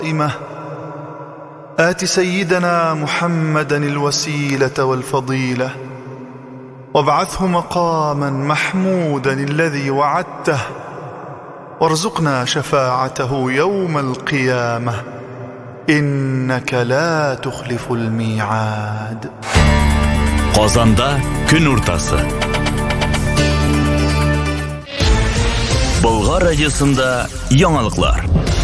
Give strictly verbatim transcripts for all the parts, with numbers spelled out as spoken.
إمة آت سيدنا محمدا الوسيلة والفضيلة وابعثه مقاما محمودا الذي وعدته وارزقنا شفاعته يوم القيامة إنك لا تخلف الميعاد. Qozonda kun o'rtasi. Bulg'or radiosida yangiliklar.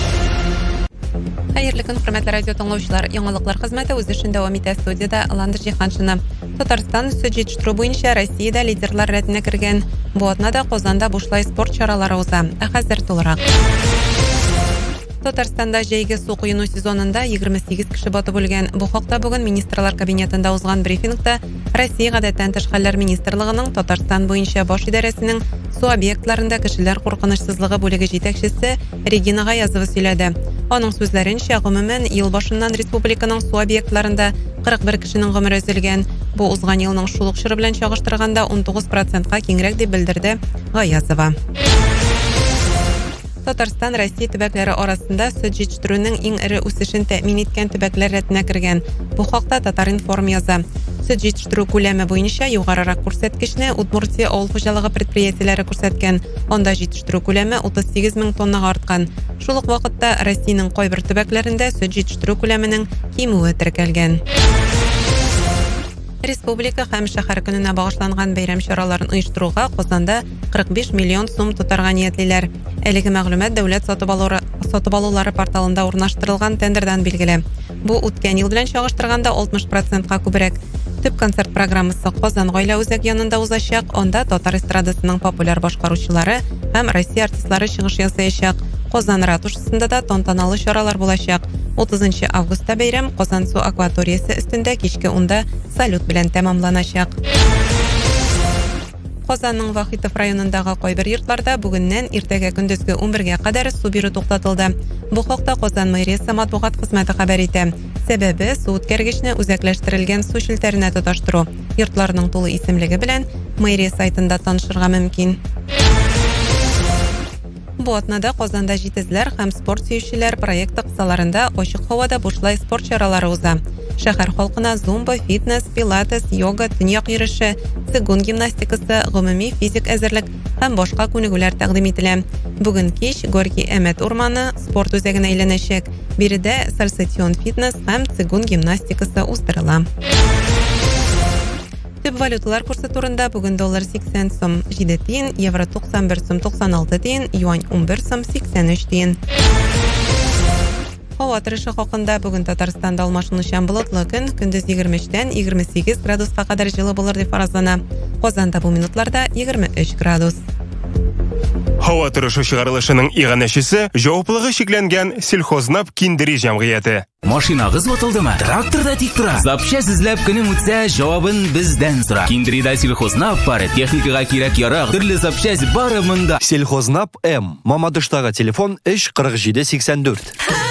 Xayrli kun, hurmatli radio tinglovchilar. Yangiliklar xizmati o'z ishini davom etadi. Studiyada Alandir Jihanchina. Tatariston sud yetishtiruv bo'yicha Rossiyada liderlar ratiga kirgan. Bu o'tnada Qozonda Bushlay sport choralari o'za. Hozir to'liq. Tataristonda jayga suv quyunu sezonida yigirma sakkiz kishi botib bo'lgan. Bu haqda bugun ministrlar kabinetida o'zgan brifingda Rossiya G'adatdan tashqarilar ministrligining Tatariston bo'yicha bosh idorasining suv obyektlarida kishilar qo'rqinchsizligi bo'ligi yetakchisi Regina G'ayazova so'yladi. Onun so'zlaricha, umuman yil boshidan respublikaning suv obyektlarida qirq bir kishining umri uzilgan. Bu o'zgan yilning shuluq shiri bilan chog'ishtirganda o'n to'qqiz prosentga kengroq deb bildirdi G'ayazova. Tatariston Rossiya tubaklari orasida sud yetishtiruvining eng iri o'sishini ta'min etgan tubaklar ratiga kirgan. Bu haqda Tatarinform yozdi. Sud yetishtiruv ko'lami bo'yicha yuqoriroq ko'rsatkichni Udmurtiya ol xo'jaligi predpriyatiyalari ko'rsatgan. Onda yetishtiruv ko'lami o'ttiz sakkiz ming tonnaga ortgan. Shuluq vaqtda Rossiyaning qo'y bir tubaklarida sud yetishtiruv ko'lamining kemuvi tirkalgan. Respublika ham shahar kunina bag'ishlangan bayram choralarini uyushtiruga Qozonda qirq besh million so'm to'targan niyatlilar. Eligi ma'lumot davlat sotib olulari sotib olulari portalida o'rnashtirilgan tenderdan belgili. Bu o'tgan yil bilan chog'ishtirganda oltmish prosentga ko'proq. Tub konsert programmasi Qozon oila o'zak yonida o'zashaq. Onda Tatar estradasining populyar boshqaruvchilari ham Rossiya artistlari chiqish yasayashaq. Qozon ratushasida da tantanali choralar bo'lashaq. o'ttizinchi avgustda bayram Qozon suv akvatoriyasi ustida kechki o'nda salyut bilan tamomlanashaq. Qozonning Vahitov rayonidagi qo'y bir yurtlarda bugundan ertaga kunduzgi o'n birga qadar suv beruv to'xtatildi. Bu haqda Qozon meriyasi matbuot xizmati xabar etdi. Sababi suv o'tkazgichni o'zaklashtirilgan suv shiltarini tutashtiruv. Yurtlarning to'liq ismligi bilan meriya saytida tanishirga mumkin. Bu o'tnada Qozonda jitizlar ham sport suyuvchilar proyekti qissalarida ochiq havoda Bushlay sport choralari o'za. Shahar xalqina zumba, fitness, pilates, yoga, dunyoq yurishi, sigun gimnastikasi, umumiy fizik azirlik ham boshqa ko'nikuvlar taqdim etiladi. Bugun kech Gorki Emet o'rmoni sport o'zagini aylanashak. Birida Salsation fitness ham sigun gimnastikasi o'zdiriladi. Tub valyutalar kursi turida bugun dollar sakson so'm yetti tiyin, yevro to'qson bir so'm to'qson olti tiyin, yuan o'n bir so'm sakson uch tiyin. Havo tirishi haqida bugun Tataristonda almashinishan bulutli kun, kunduz yigirma uchdan yigirma sakkiz gradusga qadar jilli bo'lar deb farazlanadi. Qozonda bu minutlarda yigirma uch gradus. Havo tirishi chiqarilishining ig'anashisi javobligi cheklangan Selxoznab kindiri jamg'iyati. Mashinangiz o'tildimi? Traktorda tik turadi. Zapchast izlab kunim o'tsa, javobin bizdan so'ra. Kindirida Selxoznab bor, texnikaga kerak yarog', turli zapchast bor munda. Selxoznab M. Mamadishdagi telefon ish qirq yetti sakson to'rt.